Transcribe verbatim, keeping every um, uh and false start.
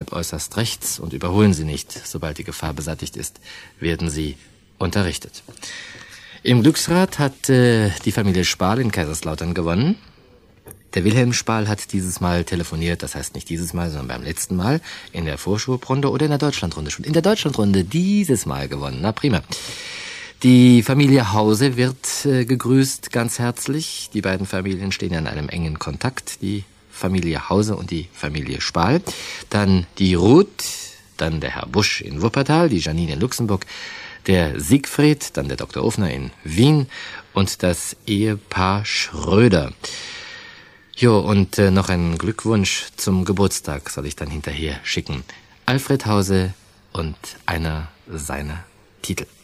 deshalb äußerst rechts und überholen Sie nicht. Sobald die Gefahr beseitigt ist, werden Sie unterrichtet. Im Glücksrad hat äh, die Familie Spahl in Kaiserslautern gewonnen. Der Wilhelm Spahl hat dieses Mal telefoniert, das heißt nicht dieses Mal, sondern beim letzten Mal, in der Vorschulrunde oder in der Deutschlandrunde schon. In der Deutschlandrunde dieses Mal gewonnen. Na prima. Die Familie Hause wird äh, gegrüßt, ganz herzlich. Die beiden Familien stehen ja in einem engen Kontakt, die Familie Hause und die Familie Spahl. Dann die Ruth, dann der Herr Busch in Wuppertal, die Janine in Luxemburg, der Siegfried, dann der Doktor Ofner in Wien und das Ehepaar Schröder. Jo, und äh, noch einen Glückwunsch zum Geburtstag soll ich dann hinterher schicken. Alfred Hause und einer seiner Titel.